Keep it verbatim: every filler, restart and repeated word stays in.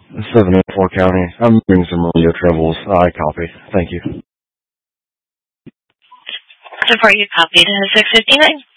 seven oh four County. I'm doing some radio travels. I copy. Thank you. Report you copied. six fifty-nine.